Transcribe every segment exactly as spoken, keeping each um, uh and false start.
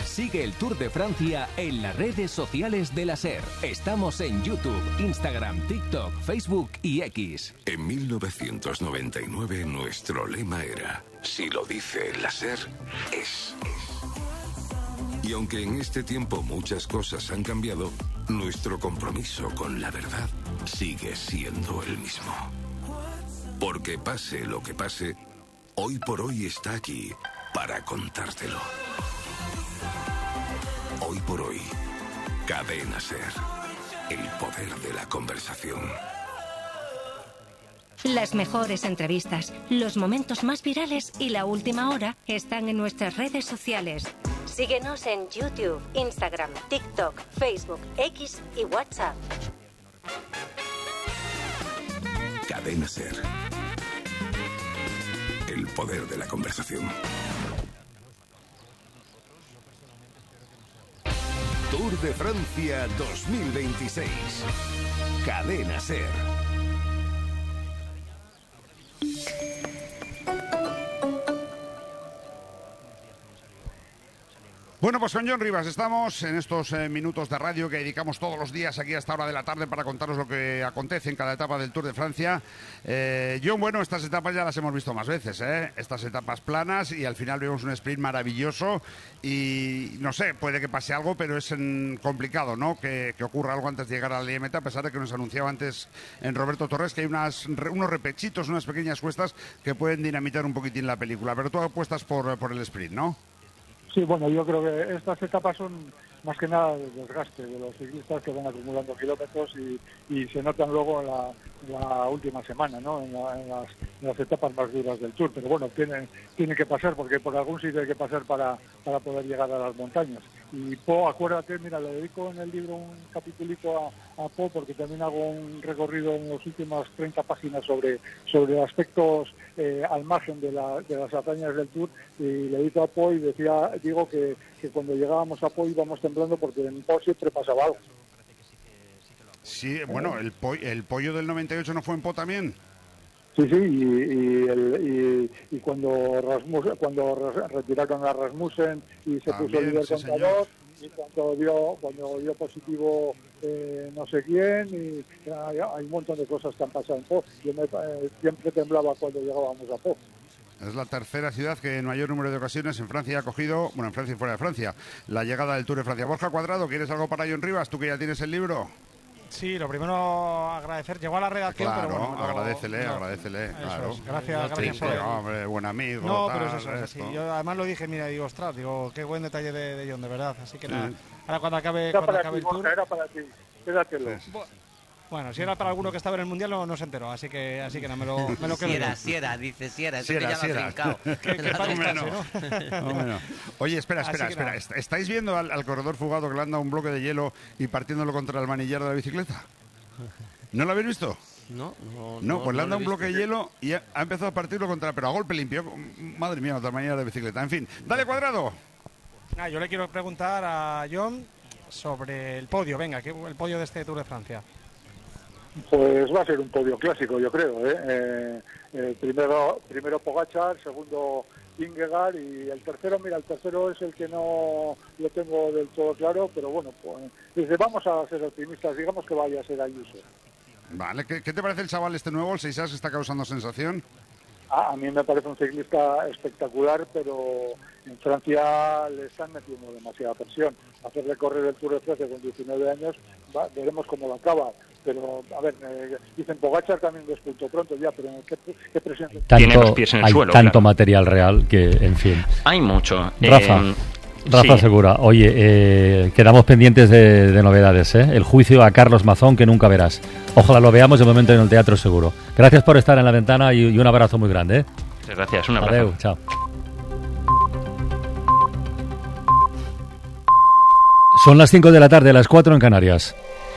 Sigue el Tour de Francia en las redes sociales de la SER. Estamos en YouTube, Instagram, TikTok, Facebook y X. En mil novecientos noventa y nueve nuestro lema era: si lo dice la SER, es. Y aunque en este tiempo muchas cosas han cambiado, nuestro compromiso con la verdad sigue siendo el mismo. Porque pase lo que pase, Hoy por Hoy está aquí para contártelo. Hoy por Hoy, Cadena SER, el poder de la conversación. Las mejores entrevistas, los momentos más virales y la última hora están en nuestras redes sociales. Síguenos en YouTube, Instagram, TikTok, Facebook, X y WhatsApp. Cadena SER, el poder de la conversación. Tour de Francia dos mil veintiséis. Cadena SER. Bueno, pues con John Rivas estamos en estos eh, minutos de radio que dedicamos todos los días aquí a esta hora de la tarde para contaros lo que acontece en cada etapa del Tour de Francia. Eh, John, bueno, estas etapas ya las hemos visto más veces, ¿eh? Estas etapas planas y al final vemos un sprint maravilloso y no sé, puede que pase algo, pero es en, complicado, ¿no? Que, que ocurra algo antes de llegar a la línea de meta, a pesar de que nos anunciaba antes en Roberto Torres que hay unas, unos repechitos, unas pequeñas cuestas que pueden dinamitar un poquitín la película, pero tú apuestas por, por el sprint, ¿no? Sí, bueno, yo creo que estas etapas son más que nada el desgaste de los ciclistas que van acumulando kilómetros y, y se notan luego en la, en la última semana, ¿no? En, la, en, las, en las etapas más duras del Tour. Pero bueno, tiene, tiene que pasar porque por algún sitio hay que pasar para, para poder llegar a las montañas. Y Po, acuérdate, mira, le dedico en el libro un capitulito a, a Po porque también hago un recorrido en las últimas treinta páginas sobre, sobre aspectos eh, al margen de, la, de las hazañas del Tour, y le dedico a Po y decía, digo que, que cuando llegábamos a Po íbamos temblando porque en Po siempre pasaba algo. Sí, bueno, el, po el pollo del noventa y ocho no fue en Po también. Sí, sí, y, y, el, y, y cuando Rasmus, cuando retiraron a Rasmussen y se También, puso líder sí, contador, y cuando dio, cuando dio positivo eh, no sé quién, y hay, hay un montón de cosas que han pasado en Po. Yo me, eh, siempre temblaba cuando llegábamos a Po. Es la tercera ciudad que en mayor número de ocasiones en Francia ha cogido, bueno, en Francia y fuera de Francia, la llegada del Tour de Francia. Borja Cuadrado, ¿quieres algo para John Rivas? Tú que ya tienes el libro. Sí, lo primero agradecer, llegó a la redacción, claro, pero bueno, agradecele, no, agradecele, eso claro. Es, gracias, gracias sí, por hombre, buen amigo. No, tal, pero es eso, es así. Yo además lo dije, mira, digo, ostras, digo, qué buen detalle de, de John, de verdad. Así que sí. Nada, ahora cuando acabe, era cuando para acabe ti, el tour. Era para ti, quédatelo. Sí. Bueno, si era para alguno que estaba en el Mundial no, no se enteró, así que así que no me lo, me lo quedo. Si era, si era, dice, si era, eso que ya lo ha trincado. Que, que para descanse, ¿no? Bueno. Oye, espera, espera, espera. Nada. ¿Estáis viendo al, al corredor fugado que le han dado un bloque de hielo y partiéndolo contra el manillar de la bicicleta? ¿No lo habéis visto? No, no, no. No, pues no le han dado un visto. bloque de hielo y ha, ha empezado a partirlo contra, pero a golpe limpio. Madre mía, otra manera de bicicleta. En fin, dale Cuadrado. Ah, yo le quiero preguntar a John sobre el podio. Venga, el podio de este Tour de Francia. Pues va a ser un podio clásico, yo creo. ¿eh? Eh, eh, primero, primero Pogačar, segundo Vingegaard y el tercero, mira, el tercero es el que no lo tengo del todo claro, pero bueno, pues desde vamos a ser optimistas, digamos que vaya a ser Ayuso. Vale, ¿qué, qué te parece el chaval este nuevo, el Seisas, que está causando sensación? Ah, a mí me parece un ciclista espectacular, pero en Francia le están metiendo demasiada presión. Hacerle correr el Tour de Francia con diecinueve años, va, veremos cómo lo acaba. Pero, a ver, eh, dicen Pogačar también despuntó pronto ya, pero ¿qué, qué presión? Tiene los pies en el hay suelo. Tanto claro. material real que, en fin. Hay mucho. Rafa, eh, Rafa sí. Segura, oye, eh, quedamos pendientes de, de novedades, ¿eh? El juicio a Carlos Mazón que nunca verás. Ojalá lo veamos de momento en el teatro seguro. Gracias por estar en la ventana y, y un abrazo muy grande, ¿eh? Muchas gracias, un abrazo. Adeu, chao. Son las cinco de la tarde, las cuatro en Canarias.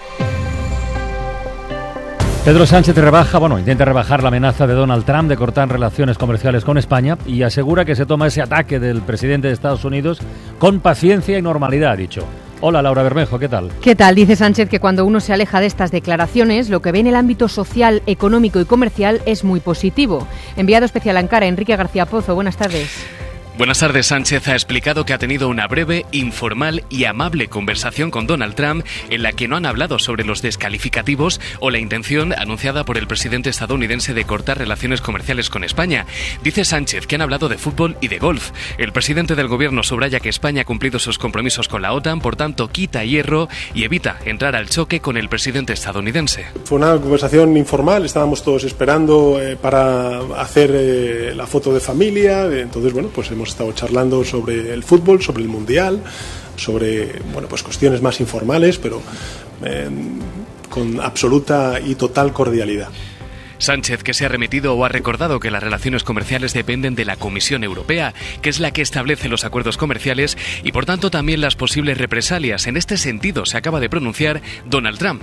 Pedro Sánchez rebaja, bueno, intenta rebajar la amenaza de Donald Trump de cortar relaciones comerciales con España y asegura que se toma ese ataque del presidente de Estados Unidos con paciencia y normalidad, ha dicho. Hola, Laura Bermejo, ¿qué tal? ¿Qué tal? Dice Sánchez que cuando uno se aleja de estas declaraciones, lo que ve en el ámbito social, económico y comercial es muy positivo. Enviado especial a Ankara, Enrique García Pozo, buenas tardes. Buenas tardes. Sánchez ha explicado que ha tenido una breve, informal y amable conversación con Donald Trump en la que no han hablado sobre los descalificativos o la intención anunciada por el presidente estadounidense de cortar relaciones comerciales con España. Dice Sánchez que han hablado de fútbol y de golf. El presidente del gobierno subraya que España ha cumplido sus compromisos con la OTAN, por tanto quita hierro y evita entrar al choque con el presidente estadounidense. Fue una conversación informal, estábamos todos esperando eh, para hacer eh, la foto de familia, entonces bueno, pues hemos Hemos estado charlando sobre el fútbol, sobre el Mundial, sobre bueno, pues cuestiones más informales, pero eh, con absoluta y total cordialidad. Sánchez, que se ha remitido o ha recordado que las relaciones comerciales dependen de la Comisión Europea, que es la que establece los acuerdos comerciales y por tanto también las posibles represalias. En este sentido se acaba de pronunciar Donald Trump.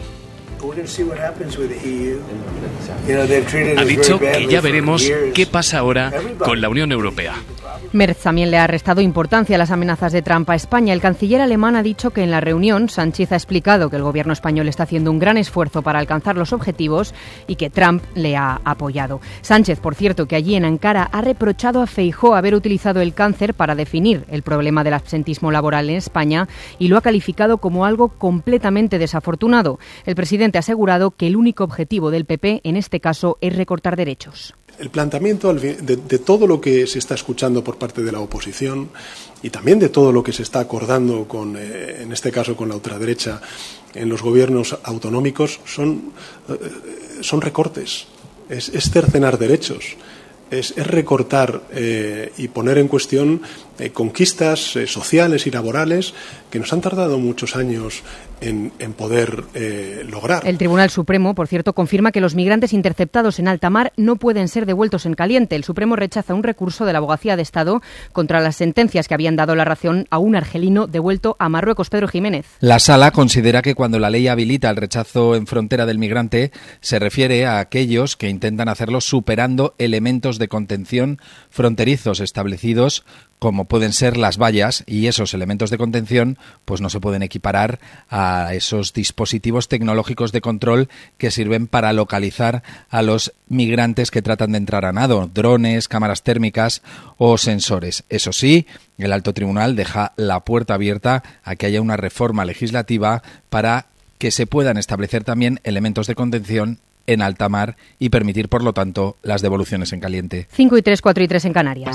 Ha dicho que ya veremos qué pasa ahora con la Unión Europea. Merz también le ha restado importancia a las amenazas de Trump a España. El canciller alemán ha dicho que en la reunión Sánchez ha explicado que el gobierno español está haciendo un gran esfuerzo para alcanzar los objetivos y que Trump le ha apoyado. Sánchez, por cierto, que allí en Ankara ha reprochado a Feijóo haber utilizado el cáncer para definir el problema del absentismo laboral en España y lo ha calificado como algo completamente desafortunado. El presidente ha asegurado que el único objetivo del P P en este caso es recortar derechos. El planteamiento de, de todo lo que se está escuchando por parte de la oposición y también de todo lo que se está acordando con, eh, en este caso con la ultraderecha en los gobiernos autonómicos son, eh, son recortes, es, es cercenar derechos. Es, es recortar eh, y poner en cuestión eh, conquistas eh, sociales y laborales que nos han tardado muchos años en, en poder eh, lograr. El Tribunal Supremo, por cierto, confirma que los migrantes interceptados en alta mar no pueden ser devueltos en caliente. El Supremo rechaza un recurso de la Abogacía de Estado contra las sentencias que habían dado la razón a un argelino devuelto a Marruecos. Pedro Jiménez. La Sala considera que cuando la ley habilita el rechazo en frontera del migrante, se refiere a aquellos que intentan hacerlo superando elementos de contención fronterizos establecidos como pueden ser las vallas, y esos elementos de contención pues no se pueden equiparar a esos dispositivos tecnológicos de control que sirven para localizar a los migrantes que tratan de entrar a nado, drones, cámaras térmicas o sensores. Eso sí, el Alto Tribunal deja la puerta abierta a que haya una reforma legislativa para que se puedan establecer también elementos de contención en alta mar y permitir, por lo tanto, las devoluciones en caliente. cinco y tres, cuatro y tres en Canarias.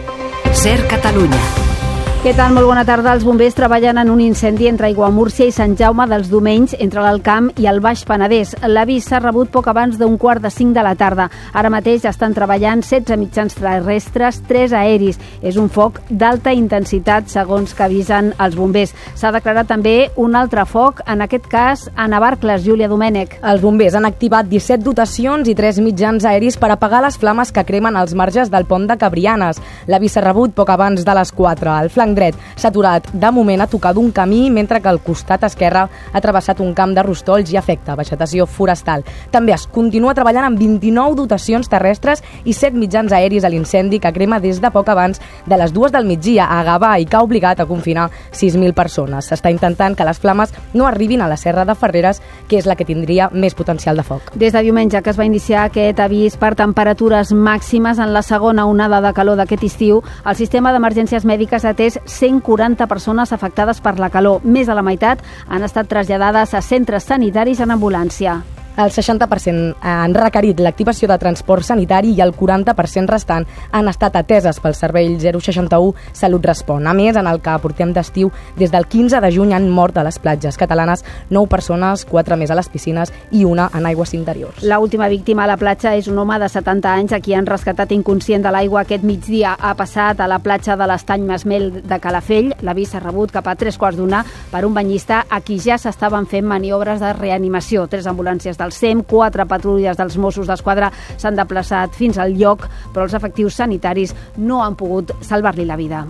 Ser Catalunya. Què tal? Molt bona tarda. Els bombers treballen en un incendi entre Aiguamúrcia i Sant Jaume dels Domenys, entre l'Alt Camp i el Baix Penedès. L'avís s'ha rebut poc abans d'un quart de cinc de la tarda. Ara mateix estan treballant setze mitjans terrestres, tres aeris. És un foc d'alta intensitat, segons que avisen els bombers. S'ha declarat també un altre foc, en aquest cas a Navarcles. Júlia Domènech. Els bombers han activat disset dotacions i tres mitjans aeris per apagar les flames que cremen als marges del pont de Cabrianes. L'avís s'ha rebut poc abans de les quatre. El flanc dret s'ha aturat de moment a tocar d'un camí, mentre que el costat esquerre ha travessat un camp de rostolls i afecta vegetació forestal. També es continua treballant amb vint-i-nou dotacions terrestres i set mitjans aeris a l'incendi que crema des de poc abans de les dues del migdia a Gavà i que ha obligat a confinar sis mil persones. S'està intentant que les flames no arribin a la Serra de Ferreres, que és la que tindria més potencial de foc. Des de diumenge que es va iniciar aquest avís per temperatures màximes en la segona onada de calor d'aquest estiu, el sistema d'emergències mèdiques ha atès cent quaranta persones afectades per la calor. Més de la meitat han estat traslladades a centres sanitaris en ambulància. El seixanta per cent han requerit l'activació de transport sanitari i el quaranta per cent restant han estat ateses pel servei zero seixanta u Salut Respon. A més, en el que portem d'estiu, des del quinze de juny han mort a les platges catalanes nou persones, quatre més a les piscines i una en aigües interiors. L'última víctima a la platja és un home de setanta anys a qui han rescatat inconscient de l'aigua aquest migdia. Ha passat a la platja de l'Estany Masmel de Calafell. L'avís s'ha rebut cap a tres quarts d'una per un banyista a qui ja s'estaven fent maniobres de reanimació. Tres ambulàncies del S E M, quatre patrulles dels Mossos d'Esquadra s'han desplaçat fins al lloc, però els efectius sanitaris no han pogut salvar-li la vida.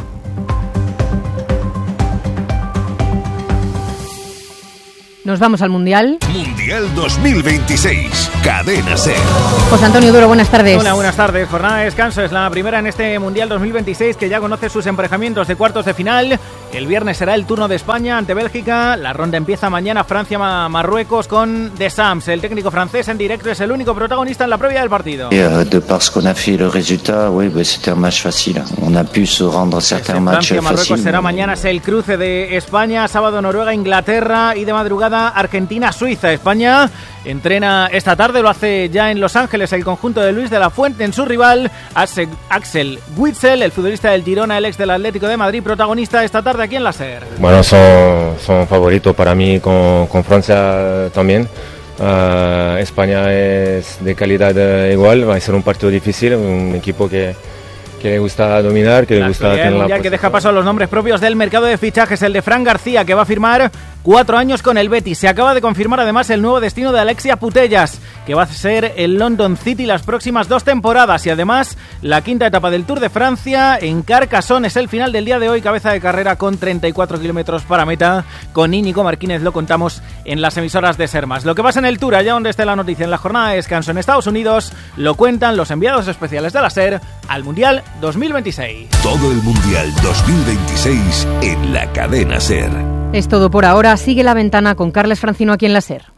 Nos vamos al Mundial. Mundial dos mil veintiséis. Cadena SER. José Antonio Duro, buenas tardes. Hola, buenas tardes. Jornada de descanso es la primera en este Mundial dos mil veintiséis que ya conoce sus emparejamientos de cuartos de final. El viernes será el turno de España ante Bélgica. La ronda empieza mañana, Francia-Marruecos con Deschamps. El técnico francés en directo es el único protagonista en la previa del partido. De par ce qu'on a fait le résultat, oui, bah, c'était un match facile. On a pu se rendre certains matchs faciles. Francia-Marruecos será mañana, es el cruce de España, sábado Noruega-Inglaterra y de madrugada Argentina-Suiza. España entrena esta tarde, lo hace ya en Los Ángeles el conjunto de Luis de la Fuente en su rival Axel Witsel, el futbolista del Girona, el ex del Atlético de Madrid, protagonista esta tarde aquí en la SER. Bueno, son, son favoritos para mí con, con Francia también. Uh, España es de calidad uh, igual, va a ser un partido difícil, un equipo que, que le gusta dominar, que le gusta tener la posesión. Que deja paso a los nombres propios del mercado de fichajes, el de Fran García, que va a firmar cuatro años con el Betis. Se acaba de confirmar además el nuevo destino de Alexia Putellas, que va a ser el London City las próximas dos temporadas, y además la quinta etapa del Tour de Francia en Carcassonne es el final del día de hoy, cabeza de carrera con treinta y cuatro kilómetros para meta. Con Íñigo Martínez lo contamos en las emisoras de SER más. Lo que pasa en el Tour, allá donde esté la noticia, en la jornada de descanso en Estados Unidos, lo cuentan los enviados especiales de la SER al Mundial dos mil veintiséis. Todo el Mundial dos mil veintiséis en la cadena SER. Es todo por ahora. Sigue La Ventana con Carles Francino aquí en la SER.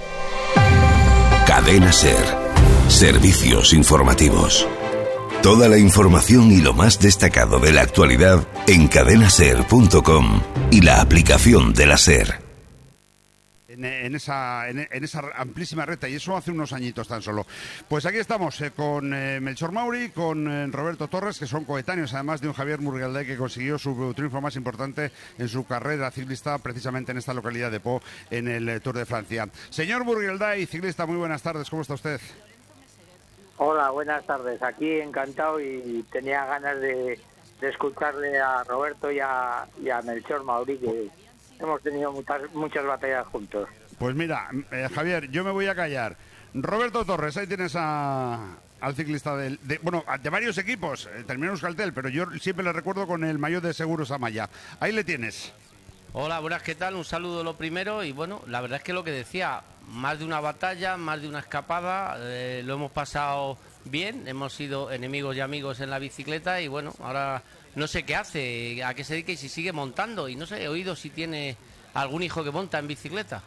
Cadena SER. Servicios informativos. Toda la información y lo más destacado de la actualidad en cadena ser punto com y la aplicación de la SER. En, en, esa, en, en esa amplísima recta, y eso hace unos añitos tan solo. Pues aquí estamos eh, con eh, Melchor Mauri, con eh, Roberto Torres, que son coetáneos, además de un Javier Murgelday, que consiguió su triunfo más importante en su carrera ciclista, precisamente en esta localidad de Pau, en el eh, Tour de Francia. Señor Murgelday, ciclista, muy buenas tardes, ¿cómo está usted? Hola, buenas tardes, aquí encantado y tenía ganas de, de escucharle a Roberto y a, y a Melchor Mauri, que hemos tenido muchas, muchas batallas juntos. Pues mira, eh, Javier, yo me voy a callar. Roberto Torres, ahí tienes a, al ciclista del, de, bueno, de varios equipos, eh, terminó Euskaltel, pero yo siempre le recuerdo con el maillot de Seguros Amaya. Ahí le tienes. Hola, buenas, ¿qué tal? Un saludo lo primero y bueno, la verdad es que lo que decía, más de una batalla, más de una escapada, eh, lo hemos pasado bien, hemos sido enemigos y amigos en la bicicleta y bueno, ahora no sé qué hace, a qué se dedica y si sigue montando y no sé, he oído si tiene algún hijo que monta en bicicleta.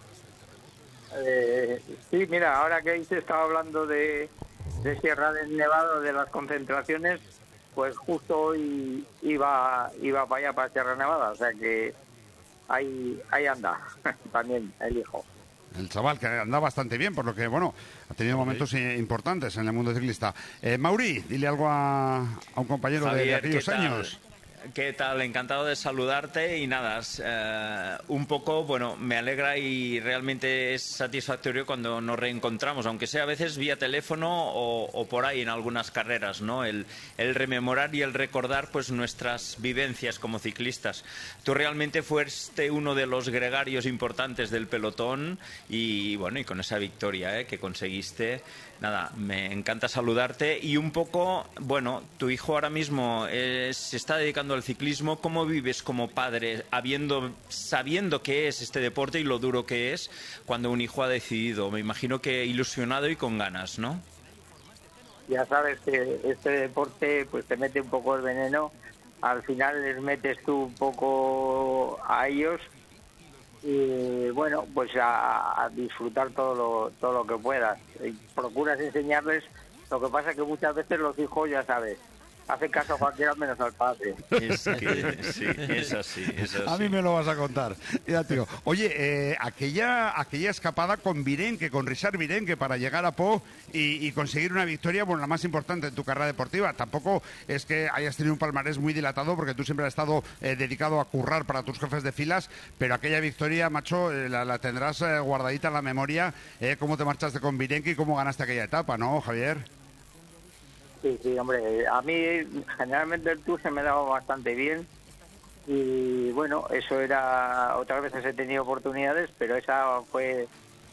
Eh, sí, mira, ahora que se estaba hablando de, de Sierra del Nevado, de las concentraciones, pues justo hoy iba, iba para allá, para Sierra Nevada, o sea que ahí, ahí anda también el hijo. El chaval que anda bastante bien, por lo que, bueno, ha tenido momentos importantes en el mundo ciclista. Eh, Mauri, dile algo a, a un compañero Javier, de aquellos ¿qué años. ¿Qué tal? Encantado de saludarte y nada, eh, un poco, bueno, me alegra y realmente es satisfactorio cuando nos reencontramos, aunque sea a veces vía teléfono o, o por ahí en algunas carreras, ¿no? El, el rememorar y el recordar pues nuestras vivencias como ciclistas. Tú realmente fuiste uno de los gregarios importantes del pelotón y bueno, y con esa victoria ¿eh? que conseguiste. Nada, me encanta saludarte y un poco, bueno, tu hijo ahora mismo eh, se está dedicando al ciclismo. ¿Cómo vives como padre, habiendo, sabiendo qué es este deporte y lo duro que es cuando un hijo ha decidido? Me imagino que ilusionado y con ganas, ¿no? Ya sabes que este deporte pues te mete un poco el veneno, al final les metes tú un poco a ellos y bueno, pues a, a disfrutar todo lo, todo lo que puedas. Y procuras enseñarles, lo que pasa es que muchas veces los hijos, ya sabes, hacen caso a cualquiera menos al padre. Es que, sí, es así, es así. A mí me lo vas a contar. Ya, tío. Oye, eh, aquella aquella escapada con Virenque, con Richard Virenque para llegar a Pau y, y conseguir una victoria, bueno, la más importante en tu carrera deportiva. Tampoco es que hayas tenido un palmarés muy dilatado porque tú siempre has estado eh, dedicado a currar para tus jefes de filas, pero aquella victoria, macho, eh, la, la tendrás eh, guardadita en la memoria. Eh, ¿Cómo te marchaste con Virenque y cómo ganaste aquella etapa, no, Javier? Sí, sí, hombre, a mí generalmente el Tour se me daba bastante bien y bueno, eso era, otras veces he tenido oportunidades, pero esa fue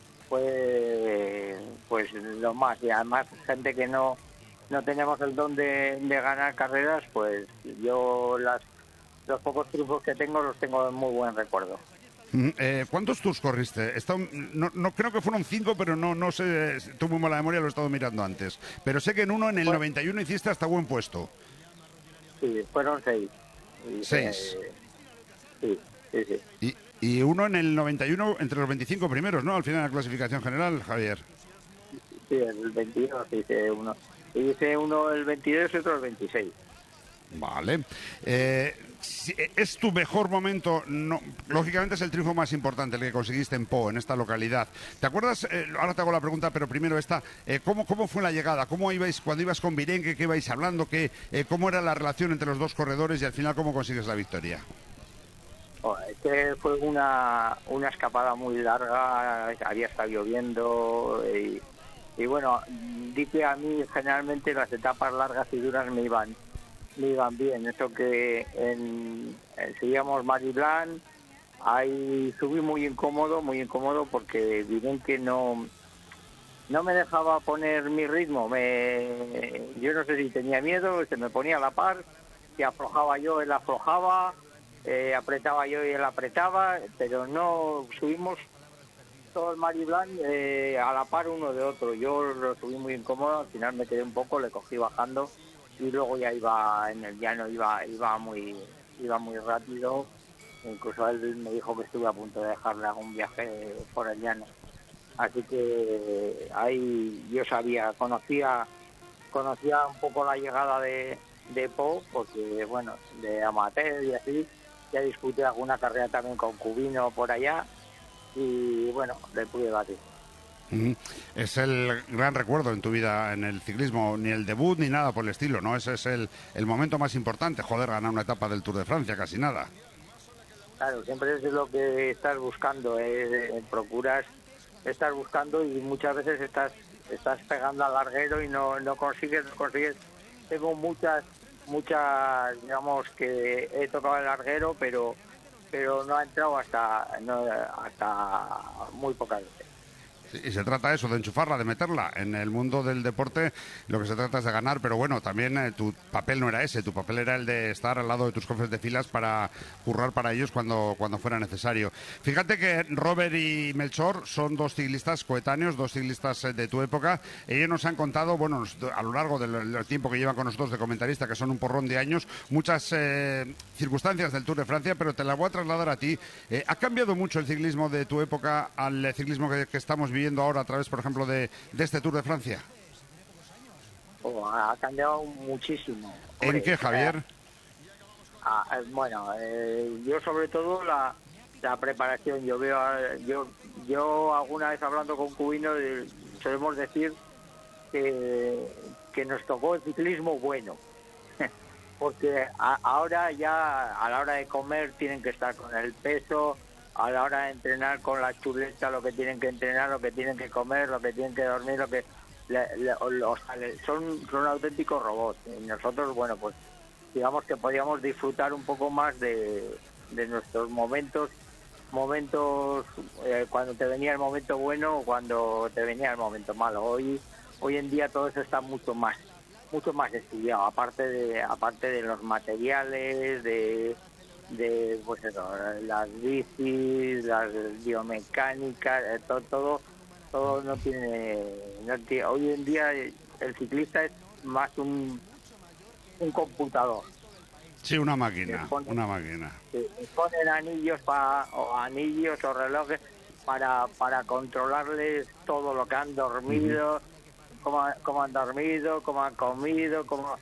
fue pues lo más, y además gente que no no teníamos el don de, de ganar carreras, pues yo las los pocos triunfos que tengo los tengo en muy buen recuerdo. Eh, ¿Cuántos tours corriste? Está, no, no creo que fueron cinco, pero no, no sé, tuve muy mala memoria, lo he estado mirando antes. Pero sé que en uno, en el bueno, noventa y uno, hiciste hasta buen puesto. Sí, fueron seis. Y, seis. Eh, sí, sí, sí. Y, y uno en el noventa y uno, entre los veinticinco primeros, ¿no? Al final de la clasificación general, Javier. Sí, el veintidós hice uno. Hice uno el veintidós y otro el veintiséis. Vale. Eh, si es tu mejor momento, no, lógicamente es el triunfo más importante, el que conseguiste en Po, en esta localidad. ¿Te acuerdas? Eh, ahora te hago la pregunta, pero primero esta. Eh, ¿cómo, ¿Cómo fue la llegada? ¿Cómo ibais cuando ibas con Virenque? ¿Qué ibais hablando? ¿Qué, eh, ¿Cómo era la relación entre los dos corredores y al final cómo consigues la victoria? Oh, este fue una, una escapada muy larga, había estado lloviendo y, y bueno, di que a mí generalmente las etapas largas y duras me iban me iban bien. Eso que en, en seguíamos Mariblan, ahí subí muy incómodo, muy incómodo porque miren que no no me dejaba poner mi ritmo. Me, yo no sé si tenía miedo, se me ponía a la par, si aflojaba yo, él aflojaba, eh, apretaba yo y él apretaba, pero no subimos todo el Mariblan eh, a la par uno de otro. Yo lo subí muy incómodo, al final me quedé un poco, le cogí bajando y luego ya iba en el llano, iba iba muy iba muy rápido. Incluso él me dijo que estuve a punto de dejarle algún viaje por el llano. Así que ahí yo sabía, conocía conocía un poco la llegada de, de Po, porque bueno, de amateur y así, ya disputé alguna carrera también con Cubino por allá y bueno, le pude batir. Es el gran recuerdo en tu vida en el ciclismo, ni el debut ni nada por el estilo, ¿no? Ese es el, el momento más importante, joder, ganar una etapa del Tour de Francia, casi nada. Claro, siempre es lo que estás buscando, ¿eh? Procuras estar buscando y muchas veces estás estás pegando al larguero y no, no consigues, no consigues. Tengo muchas, muchas, digamos que he tocado el larguero, pero pero no ha entrado hasta, no, hasta muy pocas veces. Y se trata eso, de enchufarla, de meterla. En el mundo del deporte lo que se trata es de ganar, pero bueno, también eh, tu papel no era ese, tu papel era el de estar al lado de tus jefes de filas para currar para ellos cuando, cuando fuera necesario. Fíjate que Robert y Melchor son dos ciclistas coetáneos, dos ciclistas eh, de tu época. Ellos nos han contado, bueno, a lo largo del, del tiempo que llevan con nosotros de comentarista, que son un porrón de años, muchas eh, circunstancias del Tour de Francia, pero te las voy a trasladar a ti. Eh, ¿Ha cambiado mucho el ciclismo de tu época al ciclismo que, que estamos viviendo viendo ahora a través, por ejemplo, de, de este Tour de Francia? Oh, ha cambiado muchísimo. ¿En Hombre, qué, Javier? Eh, ah, bueno, eh, yo sobre todo la, la preparación. Yo veo, yo yo alguna vez hablando con Cubino, eh, solemos decir que, que nos tocó el ciclismo bueno. Porque a, ahora ya a la hora de comer tienen que estar con el peso, a la hora de entrenar con la chuleta, lo que tienen que entrenar, lo que tienen que comer, lo que tienen que dormir, lo que le, le, o sea, son, son auténticos robots. Y nosotros, bueno, pues digamos que podíamos disfrutar un poco más de, de nuestros momentos, momentos eh, cuando te venía el momento bueno o cuando te venía el momento malo. Hoy, hoy en día todo eso está mucho más, mucho más estudiado, aparte de, aparte de los materiales, de de pues eso, las bicis, las biomecánicas, eh, todo, todo todo no tiene, no tiene hoy en día el ciclista es más un un computador. Sí, una máquina, ponen, una máquina. Sí, ponen anillos para o anillos o relojes para para controlarles todo lo que han dormido, uh-huh. cómo, cómo han dormido, cómo han comido, cómo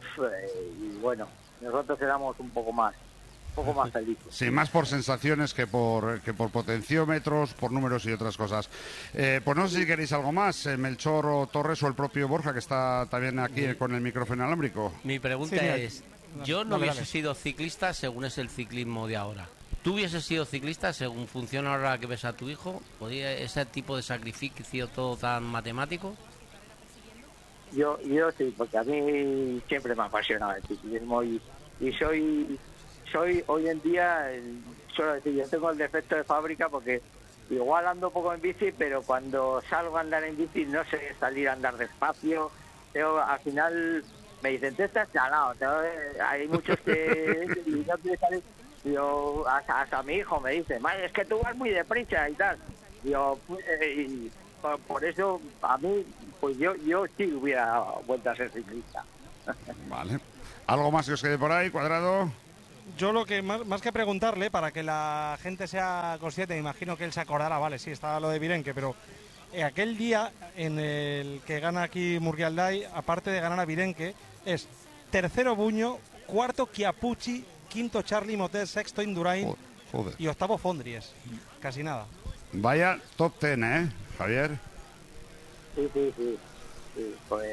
y bueno, nosotros éramos un poco más un poco más felices. Sí, más por sensaciones que por que por potenciómetros, por números y otras cosas. Eh, pues no sé si queréis algo más, eh, Melchor o Torres o el propio Borja, que está también aquí sí. con el micrófono inalámbrico. Mi pregunta sí, es, yo no dale, hubiese dale. sido ciclista según es el ciclismo de ahora. ¿Tú hubieses sido ciclista según funciona ahora que ves a tu hijo? ¿Podría ese tipo de sacrificio todo tan matemático? Yo, yo sí, porque a mí siempre me ha apasionado el ciclismo y, y soy... Soy hoy en día, suelo decir, yo tengo el defecto de fábrica porque igual ando poco en bici, pero cuando salgo a andar en bici no sé salir a andar despacio. Pero al final me dicen, te estás chalado. Hay muchos que no quieren salir. Yo, hasta, hasta mi hijo me dice, "Madre, es que tú vas muy deprisa y tal". Yo, pues, eh, y por, por eso, a mí, pues yo yo sí hubiera vuelto a ser ciclista. Vale. ¿Algo más que os quede por ahí, Cuadrado? Yo lo que más, más que preguntarle, para que la gente sea consciente, me imagino que él se acordará, vale, sí, estaba lo de Virenque, pero eh, aquel día en el que gana aquí Murrialdai, aparte de ganar a Virenque, es tercero Buño, cuarto Chiapucci, quinto Charlie Motet, sexto Indurain Joder. y octavo Fondries. Casi nada. Vaya top ten, ¿eh, Javier? Sí, sí, sí. sí pues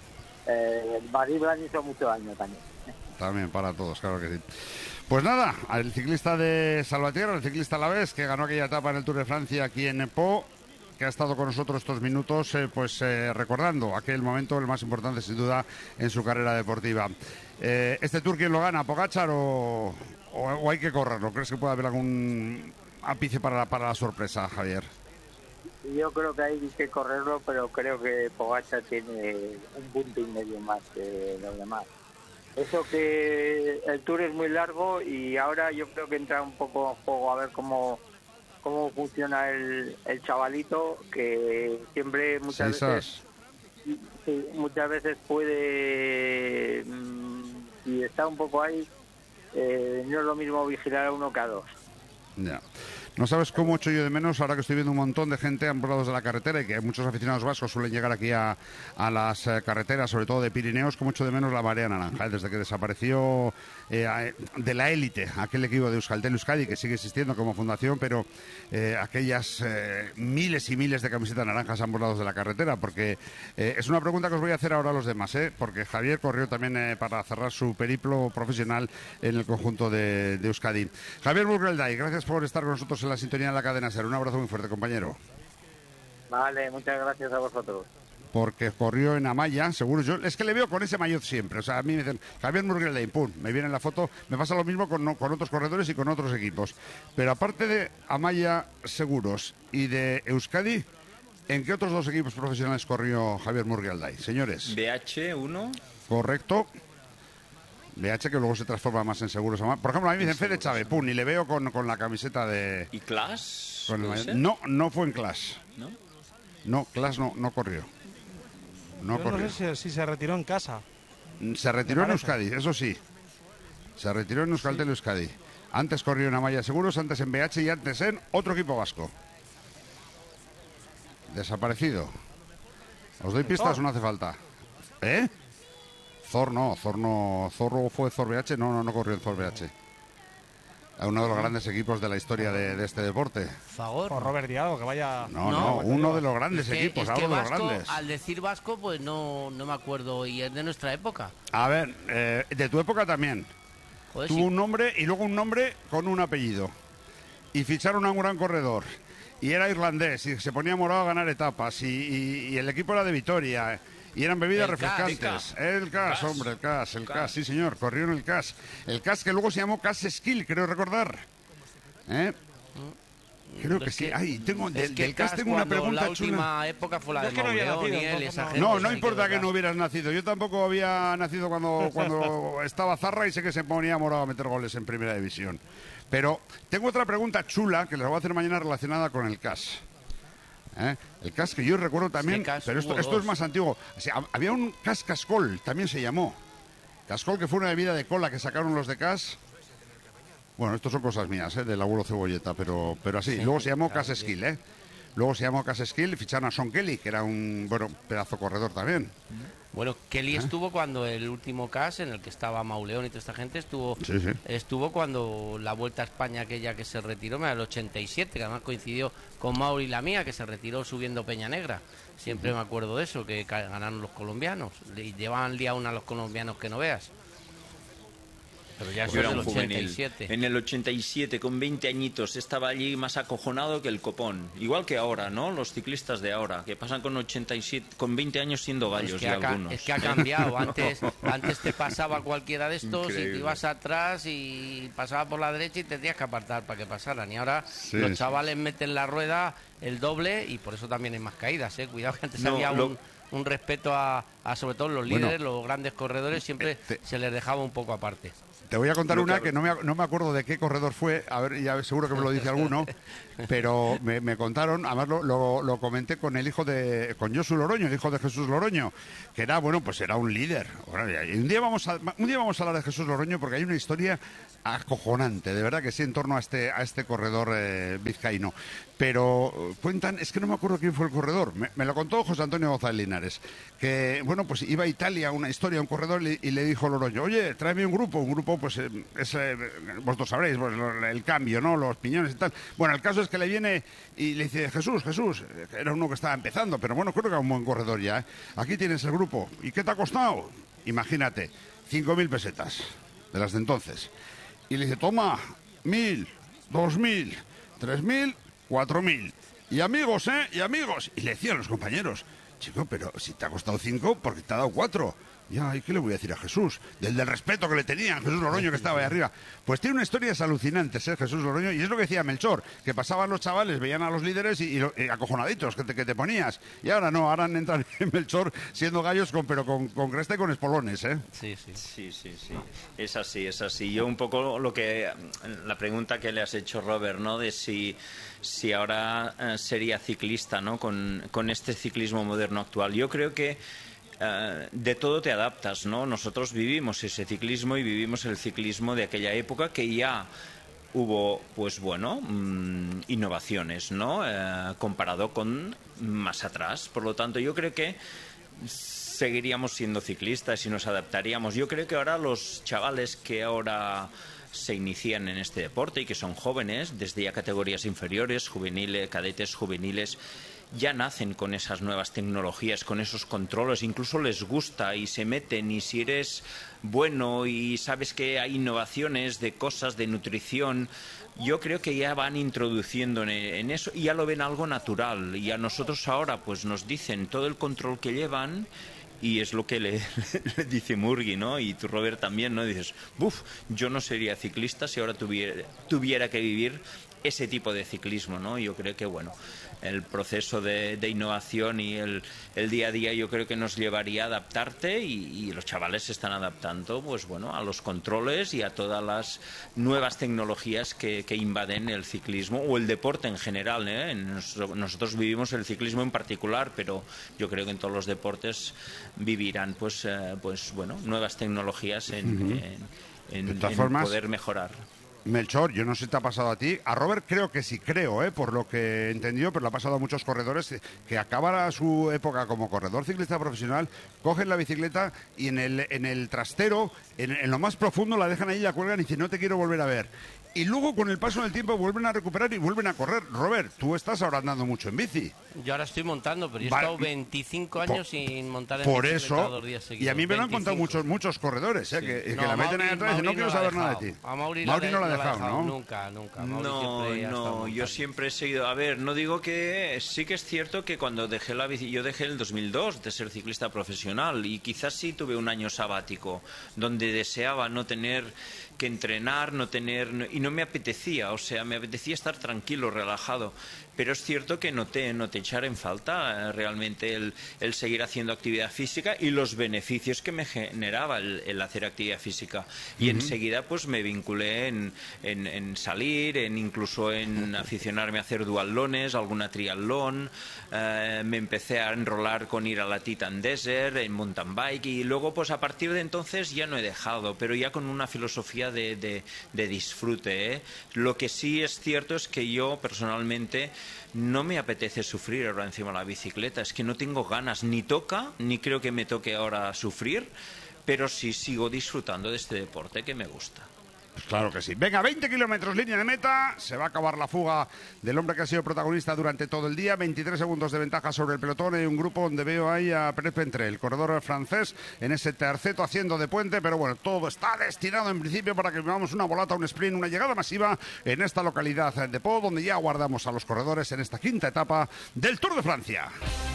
eh, el Madrid hizo mucho daño también. También para todos, claro que sí. Pues nada, el ciclista de Salvatierra, el ciclista alavés, que ganó aquella etapa en el Tour de Francia aquí en Po, que ha estado con nosotros estos minutos, eh, pues eh, recordando aquel momento, el más importante sin duda en su carrera deportiva. Eh, ¿Este Tour quién lo gana, Pogačar o, o, o hay que correrlo? ¿Crees que puede haber algún ápice para la, para la sorpresa, Javier? Yo creo que hay que correrlo, pero creo que Pogačar tiene un punto y medio más que los demás. Eso que el Tour es muy largo y ahora yo creo que entra un poco en juego a ver cómo cómo funciona el, el chavalito, que siempre muchas sí, veces sí, muchas veces puede, si está un poco ahí, eh, no es lo mismo vigilar a uno que a dos. Ya. No sabes cómo echo yo de menos, ahora que estoy viendo un montón de gente a ambos lados de la carretera y que muchos aficionados vascos suelen llegar aquí a, a las eh, carreteras, sobre todo de Pirineos, cómo echo de menos la marea naranja, eh, desde que desapareció eh, de la élite, aquel equipo de Euskaltel Euskadi, que sigue existiendo como fundación, pero eh, aquellas eh, miles y miles de camisetas naranjas a ambos lados de la carretera, porque eh, es una pregunta que os voy a hacer ahora a los demás, eh, porque Javier corrió también eh, para cerrar su periplo profesional en el conjunto de, de Euskadi. Javier Murrialdai, gracias por estar con nosotros en la sintonía de la cadena SER. Un abrazo muy fuerte, compañero. Vale, muchas gracias a vosotros. Porque corrió en Amaya, seguro. Yo es que le veo con ese maillot siempre. O sea, a mí me dicen, Javier Murrialdai, pum, me viene en la foto. Me pasa lo mismo con, con otros corredores y con otros equipos. Pero aparte de Amaya Seguros y de Euskadi, ¿en qué otros dos equipos profesionales corrió Javier Murrialdai? Señores. B H uno. Correcto. B H, que luego se transforma más en Seguros. Por ejemplo, a mí me dicen Fede Chávez, pum, y le veo con, con la camiseta de... ¿Y Clash? Con el... No, no fue en Clash. ¿No? No, Clash no, no corrió. No Yo corrió. no sé si, si se retiró en casa. Se retiró en Euskadi, eso sí. Se retiró en Euskaltel Euskadi. Antes corrió en Amaya Seguros, antes en B H y antes en otro equipo vasco. Desaparecido. ¿Os doy pistas o no hace falta? ¿Eh? Thor no, Thor no, Thor fue Thor B H, no, no, no corrió en Thor B H. Uno de los grandes equipos de la historia de, de este deporte. Fagor. O Robert Diallo, que vaya... No, no, no uno de los grandes es que, equipos, es algo que de los vasco, grandes. Al decir vasco, pues no, no me acuerdo, y es de nuestra época. A ver, eh, de tu época también. Joder, Tuvo sí. un nombre y luego un nombre con un apellido. Y ficharon a un gran corredor. Y era irlandés y se ponía morado a ganar etapas. Y, y, y el equipo era de Vitoria. Y eran bebidas El refrescantes. Cas, el Cas, hombre, el Cas, el Cas, sí señor, corrió en el Cas. El Cas que luego se llamó Cas Skill, creo recordar. ¿Eh? Creo que Es sí. que- Ay, tengo, es del, que del Cas Cas, tengo una cuando pregunta la chula. última época fue la Yo de es que no había Mauleón y nacido, él, entonces esa no- gente. No, sí no que importa es que verdad. no hubieras nacido. Yo tampoco había nacido cuando, cuando estaba Zarra y sé que se ponía morado a meter goles en Primera División. Pero tengo otra pregunta chula que les voy a hacer mañana relacionada con el Cas. ¿Eh? El Cas que yo recuerdo también, Cas pero esto, hubo esto dos. es más antiguo. O sea, había un Cas Cascol, también se llamó. Cascol, que fue una bebida de cola que sacaron los de Cas. Bueno, esto son cosas mías, ¿eh? Del abuelo Cebolleta, pero, pero así. Sí, Luego se llamó claro, Cas sí. Skill, ¿eh? Luego se llamó Cas Skill y ficharon a Sean Kelly, que era un, bueno, pedazo corredor también. Bueno, Kelly ¿Eh? estuvo cuando el último caso en el que estaba Mauleón y toda esta gente estuvo Sí, sí. estuvo cuando la Vuelta a España aquella que se retiró, en el ochenta y siete, que además coincidió con Mauri y la mía, que se retiró subiendo Peña Negra. Siempre me acuerdo de eso, que ca- ganaron los colombianos. Y llevaban día una a los colombianos que no veas. Pero ya eso Yo es era del un ochenta y juvenil. siete. En el ochenta y siete, con veinte añitos, estaba allí más acojonado que el copón. Igual que ahora, ¿no? Los ciclistas de ahora, que pasan con ochenta y siete, con veinte años siendo gallos Es que, ya ha, ca- algunos. es que ha cambiado. Antes, antes te pasaba cualquiera de estos y Increíble. te ibas atrás y pasaba por la derecha y te tenías que apartar para que pasaran. Y ahora Sí, los sí. chavales meten la rueda el doble y por eso también hay más caídas. ¿eh? Cuidado que antes No, había lo- un, un respeto a, a sobre todo los Bueno, líderes, los grandes corredores, siempre te- se les dejaba un poco aparte. Te voy a contar una que no me, no me acuerdo de qué corredor fue, a ver, ya seguro que me lo dice alguno, pero me, me contaron, además lo, lo, lo comenté con el hijo de, con Josu Loroño, el hijo de Jesús Loroño, que era, bueno, pues era un líder. Y un día vamos a, un día vamos a hablar de Jesús Loroño porque hay una historia acojonante, de verdad que sí, en torno a este, a este corredor eh, vizcaíno. Pero cuentan, es que no me acuerdo quién fue el corredor, me, me lo contó José Antonio González Linares, que, bueno, pues iba a Italia, una historia, un corredor, y, y le dijo Loroño, oye, tráeme un grupo, un grupo, pues, eh, es, eh, vosotros sabréis, pues, el cambio, ¿no?, los piñones y tal. Bueno, el caso es que le viene y le dice, Jesús, Jesús, era uno que estaba empezando, pero bueno, creo que era un buen corredor ya, ¿eh? Aquí tienes el grupo, ¿y qué te ha costado? Imagínate, cinco mil pesetas, de las de entonces. Y le dice, toma, mil, dos mil, tres mil, cuatro mil. Y amigos, ¿eh? Y amigos. Y le decían los compañeros, chico, pero si te ha costado cinco, ¿por qué te ha dado cuatro? Ya, ¿y qué le voy a decir a Jesús? Del, del respeto que le tenían, Jesús Loroño, que estaba ahí arriba. Pues tiene una historia alucinante, ¿eh? Jesús Loroño, y es lo que decía Melchor, que pasaban los chavales, veían a los líderes y, y, y acojonaditos que te, que te ponías. Y ahora no, ahora entran en Melchor siendo gallos, con, pero con, con cresta y con espolones, ¿eh? Sí, sí. Sí, sí, sí. Es así, es así. Yo un poco lo que... La pregunta que le has hecho, Robert, ¿no?, de si... si ahora eh, sería ciclista, ¿no?, con, con este ciclismo moderno actual. Yo creo que Uh, de todo te adaptas, ¿no? Nosotros vivimos ese ciclismo y vivimos el ciclismo de aquella época que ya hubo, pues bueno, mmm, innovaciones, ¿no? Uh, comparado con más atrás. Por lo tanto, yo creo que seguiríamos siendo ciclistas y nos adaptaríamos. Yo creo que ahora los chavales que ahora se inician en este deporte y que son jóvenes, desde ya categorías inferiores, juveniles, cadetes, juveniles, ya nacen con esas nuevas tecnologías, con esos controles, incluso les gusta y se meten, y si eres bueno y sabes que hay innovaciones de cosas de nutrición, yo creo que ya van introduciendo en, en eso y ya lo ven algo natural, y a nosotros ahora pues nos dicen todo el control que llevan. Y es lo que le, le dice Murgui, ¿no? Y tú, Robert, también, ¿no? Dices, buf, yo no sería ciclista si ahora tuviera, tuviera que vivir ese tipo de ciclismo, ¿no? Yo creo que, bueno, el proceso de, de innovación y el, el día a día yo creo que nos llevaría a adaptarte, y, y los chavales se están adaptando, pues bueno, a los controles y a todas las nuevas tecnologías que, que invaden el ciclismo o el deporte en general, ¿eh? Nos, nosotros vivimos el ciclismo en particular, pero yo creo que en todos los deportes vivirán, pues, eh, pues bueno, nuevas tecnologías en, uh-huh. en, en, en formas, poder mejorar. Melchor, yo no sé si te ha pasado a ti, a Robert creo que sí, creo, ¿eh? Por lo que he entendido, pero le ha pasado a muchos corredores que acaban su época como corredor ciclista profesional, cogen la bicicleta y en el, en el trastero, en, en lo más profundo, la dejan ahí, la cuelgan y dicen, no te quiero volver a ver. Y luego, con el paso del tiempo, vuelven a recuperar y vuelven a correr. Robert, tú estás ahora andando mucho en bici. Yo ahora estoy montando, pero yo he vale. estado veinticinco años por, sin montar en por bicicleta eso, dos días seguidos. Y a mí me lo han contado muchos muchos corredores, ¿eh? Sí. que, no, que la meten ahí atrás y dicen, no quiero saber nada de ti. A Mauri, Mauri no lo ha de, dejado, ¿no? Nunca, nunca. Mauri no, siempre no, yo siempre he seguido... A ver, no digo que... Sí que es cierto que cuando dejé la bici... Yo dejé en el dos mil dos de ser ciclista profesional, y quizás sí tuve un año sabático donde deseaba no tener que entrenar, no tener... Y no me apetecía, o sea, me apetecía estar tranquilo, relajado. Pero es cierto que noté, noté echar en falta eh, realmente el, el seguir haciendo actividad física y los beneficios que me generaba el, el hacer actividad física. Y uh-huh. enseguida pues me vinculé en, en, en salir, en incluso en aficionarme a hacer duatlones, alguna triatlón. Eh, me empecé a enrolar con ir a la Titan Desert, en mountain bike, y luego pues a partir de entonces ya no he dejado, pero ya con una filosofía de, de, de disfrute, ¿eh? Lo que sí es cierto es que yo personalmente no me apetece sufrir ahora encima de la bicicleta, es que no tengo ganas, ni toca, ni creo que me toque ahora sufrir, pero sí sigo disfrutando de este deporte que me gusta. Pues claro que sí. Venga, veinte kilómetros, línea de meta. Se va a acabar la fuga del hombre que ha sido protagonista durante todo el día. veintitrés segundos de ventaja sobre el pelotón. Hay un grupo donde veo ahí a Pérez Pentré, el corredor francés, en ese terceto haciendo de puente. Pero bueno, todo está destinado en principio para que vivamos una volata, un sprint, una llegada masiva en esta localidad de Pau, donde ya aguardamos a los corredores en esta quinta etapa del Tour de Francia.